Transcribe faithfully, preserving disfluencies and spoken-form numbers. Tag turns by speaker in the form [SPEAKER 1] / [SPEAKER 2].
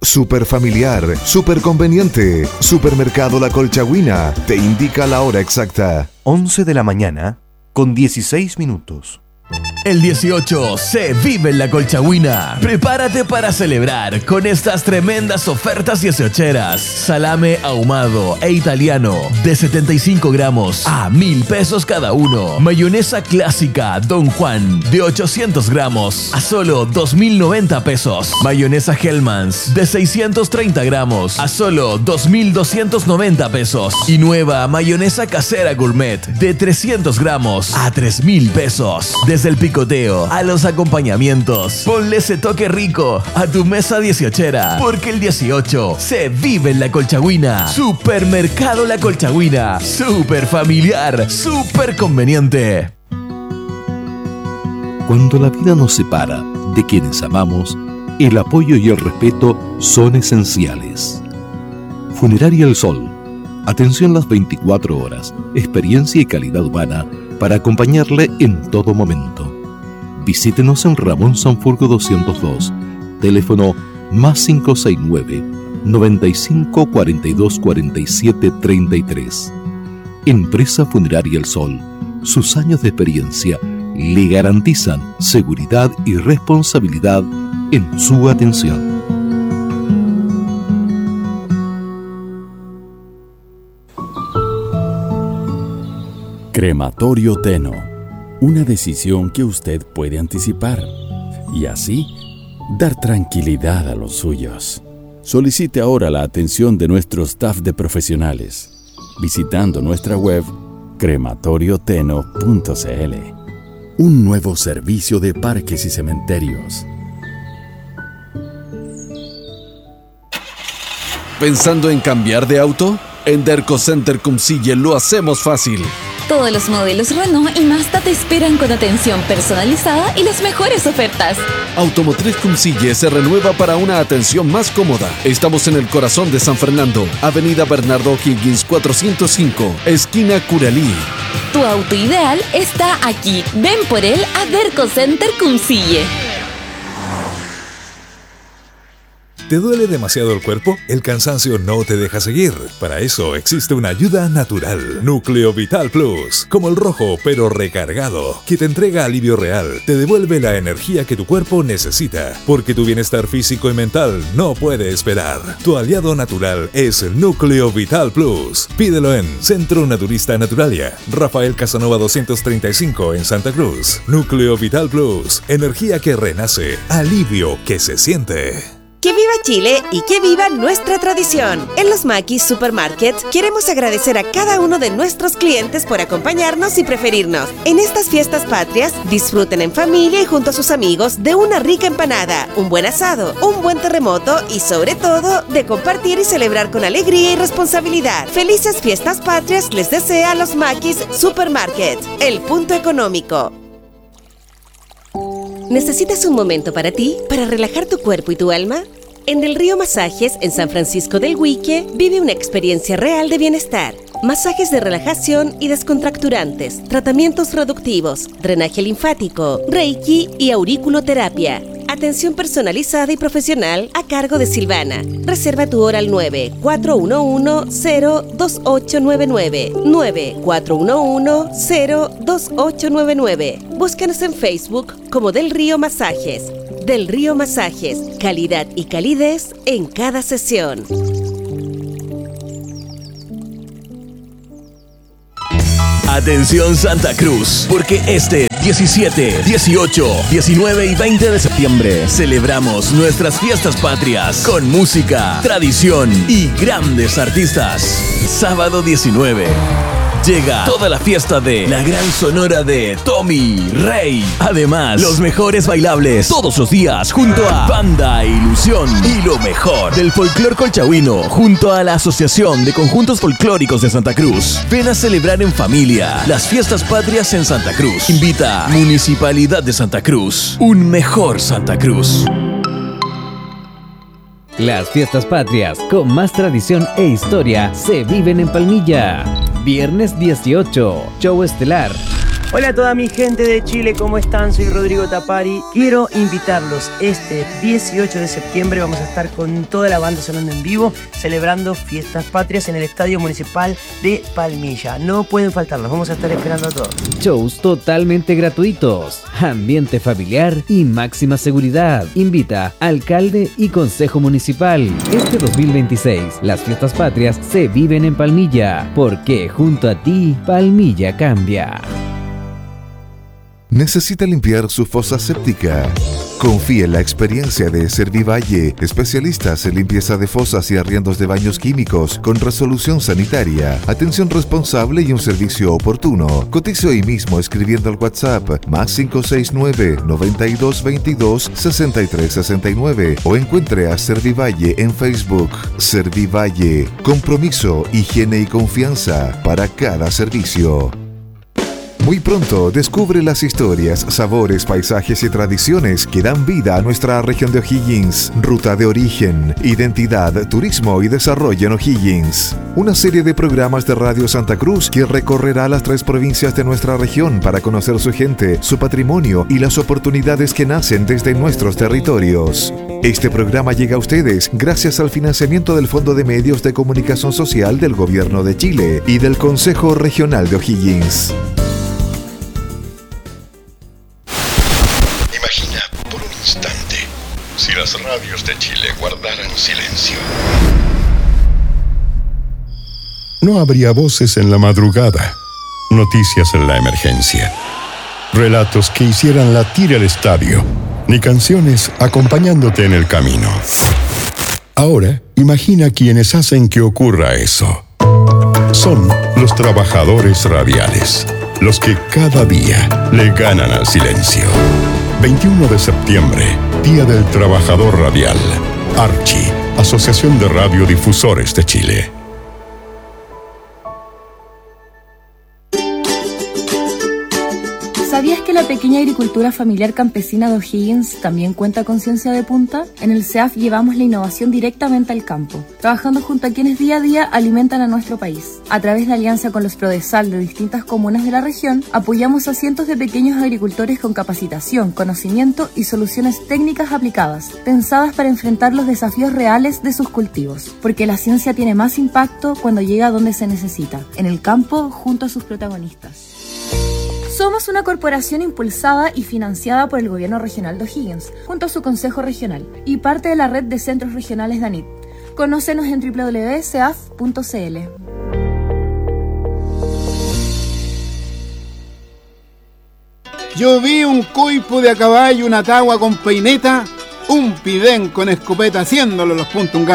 [SPEAKER 1] súper familiar, súper conveniente. Supermercado La Colchagüina te indica la hora exacta.
[SPEAKER 2] once de la mañana con dieciséis minutos.
[SPEAKER 3] El dieciocho se vive en La Colchagüina. Prepárate para celebrar con estas tremendas ofertas dieciocheras. Salame ahumado e italiano de setenta y cinco gramos a mil pesos cada uno. Mayonesa clásica Don Juan de ochocientos gramos a solo dos mil noventa pesos. Mayonesa Hellmann's de seiscientos treinta gramos a solo dos mil doscientos noventa pesos. Y nueva mayonesa casera gourmet de trescientos gramos a tres mil pesos. Desde el picoteo a los acompañamientos, ponle ese toque rico a tu mesa dieciochera, porque el dieciocho se vive en La Colchagüina. Supermercado La Colchagüina, súper familiar, súper conveniente.
[SPEAKER 4] Cuando la vida nos separa de quienes amamos, el apoyo y el respeto son esenciales. Funeraria El Sol, atención las veinticuatro horas, experiencia y calidad humana para acompañarle en todo momento. Visítenos en Ramón Sanfurgo doscientos dos, teléfono más cinco seis nueve, noventa y cinco cuarenta y dos cuarenta y siete treinta y tres. Empresa Funeraria El Sol, sus años de experiencia le garantizan seguridad y responsabilidad en su atención.
[SPEAKER 5] Crematorio Teno, una decisión que usted puede anticipar y así dar tranquilidad a los suyos. Solicite ahora la atención de nuestro staff de profesionales visitando nuestra web crematorio teno punto c l. Un nuevo servicio de parques y cementerios.
[SPEAKER 6] ¿Pensando en cambiar de auto? En Derco Center Cumcille lo hacemos fácil.
[SPEAKER 7] Todos los modelos Renault y Mazda te esperan con atención personalizada y las mejores ofertas.
[SPEAKER 6] Automotriz Cumcille se renueva para una atención más cómoda. Estamos en el corazón de San Fernando, Avenida Bernardo O'Higgins cuatrocientos cinco, esquina Curalí.
[SPEAKER 7] Tu auto ideal está aquí. Ven por él a Derco Center Cumcille.
[SPEAKER 8] ¿Te duele demasiado el cuerpo? El cansancio no te deja seguir. Para eso existe una ayuda natural. Núcleo Vital Plus, como el rojo pero recargado, que te entrega alivio real, te devuelve la energía que tu cuerpo necesita, porque tu bienestar físico y mental no puede esperar. Tu aliado natural es el Núcleo Vital Plus. Pídelo en Centro Naturista Naturalia, Rafael Casanova doscientos treinta y cinco en Santa Cruz. Núcleo Vital Plus, energía que renace, alivio que se siente.
[SPEAKER 9] ¡Que viva Chile y que viva nuestra tradición! En los Maquis Supermarket queremos agradecer a cada uno de nuestros clientes por acompañarnos y preferirnos. En estas fiestas patrias, disfruten en familia y junto a sus amigos de una rica empanada, un buen asado, un buen terremoto y sobre todo de compartir y celebrar con alegría y responsabilidad. Felices fiestas patrias les desea los Maquis Supermarket, el punto económico. ¿Necesitas un momento para ti, para relajar tu cuerpo y tu alma? En Del Río Masajes, en San Francisco del Huique, vive una experiencia real de bienestar. Masajes de relajación y descontracturantes, tratamientos reductivos, drenaje linfático, reiki y auriculoterapia. Atención personalizada y profesional a cargo de Silvana. Reserva tu hora al nueve cuatro uno uno cero dos ocho nueve nueve. nueve cuatro uno uno cero dos ocho nueve nueve. Búscanos en Facebook como Del Río Masajes. Del Río Masajes, calidad y calidez en cada sesión.
[SPEAKER 3] Atención Santa Cruz, porque este diecisiete, dieciocho, diecinueve y veinte de septiembre celebramos nuestras fiestas patrias con música, tradición y grandes artistas. Sábado diecinueve. Llega toda la fiesta de la gran sonora de Tommy Rey. Además, los mejores bailables todos los días junto a Banda Ilusión y lo mejor del folclor colchagüino junto a la Asociación de Conjuntos Folclóricos de Santa Cruz. Ven a celebrar en familia las fiestas patrias en Santa Cruz. Invita Municipalidad de Santa Cruz. Un mejor Santa Cruz.
[SPEAKER 10] Las fiestas patrias con más tradición e historia se viven en Palmilla. Viernes dieciocho, show estelar.
[SPEAKER 11] Hola a toda mi gente de Chile, ¿cómo están? Soy Rodrigo Tapari. Quiero invitarlos este dieciocho de septiembre. Vamos a estar con toda la banda sonando en vivo, celebrando Fiestas Patrias en el Estadio Municipal de Palmilla. No pueden faltarlos, vamos a estar esperando a todos.
[SPEAKER 10] Shows totalmente gratuitos, ambiente familiar y máxima seguridad. Invita alcalde y consejo municipal. Este dos mil veintiséis, las Fiestas Patrias se viven en Palmilla, porque junto a ti, Palmilla cambia.
[SPEAKER 1] ¿Necesita limpiar su fosa séptica? Confíe en la experiencia de Servivalle, especialistas en limpieza de fosas y arriendos de baños químicos con resolución sanitaria, atención responsable y un servicio oportuno. Cotice hoy mismo escribiendo al WhatsApp más cinco seis nueve, noventa y dos veintidós, sesenta y tres sesenta y nueve o encuentre a Servivalle en Facebook. Servivalle, compromiso, higiene y confianza para cada servicio. Muy pronto descubre las historias, sabores, paisajes y tradiciones que dan vida a nuestra región de O'Higgins. Ruta de origen, identidad, turismo y desarrollo en O'Higgins. Una serie de programas de Radio Santa Cruz que recorrerá las tres provincias de nuestra región para conocer su gente, su patrimonio y las oportunidades que nacen desde nuestros territorios. Este programa llega a ustedes gracias al financiamiento del Fondo de Medios de Comunicación Social del Gobierno de Chile y del Consejo Regional de O'Higgins.
[SPEAKER 12] Si las radios de Chile guardaran silencio,
[SPEAKER 13] no habría voces en la madrugada, noticias en la emergencia, relatos que hicieran latir el estadio, ni canciones acompañándote en el camino. Ahora, imagina quienes hacen que ocurra eso. Son los trabajadores radiales, los que cada día le ganan al silencio. veintiuno de septiembre, Día del Trabajador Radial. Archi, Asociación de Radiodifusores de Chile.
[SPEAKER 14] ¿Sabías que la pequeña agricultura familiar campesina de O'Higgins también cuenta con ciencia de punta? En el C E A F llevamos la innovación directamente al campo, trabajando junto a quienes día a día alimentan a nuestro país. A través de alianza con los Prodesal de distintas comunas de la región, apoyamos a cientos de pequeños agricultores con capacitación, conocimiento y soluciones técnicas aplicadas, pensadas para enfrentar los desafíos reales de sus cultivos. Porque la ciencia tiene más impacto cuando llega a donde se necesita, en el campo junto a sus protagonistas. Somos una corporación impulsada y financiada por el Gobierno Regional de O'Higgins, junto a su Consejo Regional, y parte de la red de centros regionales de ANIT. Conócenos en doble u doble u doble u punto c e a f punto c l.
[SPEAKER 15] Yo vi un coipo de a caballo, una tagua con peineta, un pidén con escopeta haciéndolo los puntungados.